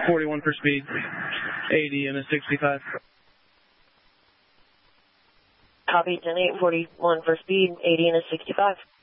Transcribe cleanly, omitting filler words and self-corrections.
41 for speed, 80 and a 65. Copy, 10-8, 41 for speed, 80 and a 65.